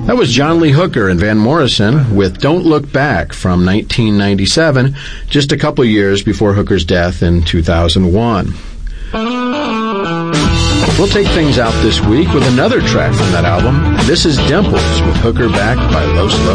That was John Lee Hooker and Van Morrison with Don't Look Back from 1997, just a couple years before Hooker's death in 2001. We'll take things out this week with another track from that album. This is Dimples with Hooker backed by Los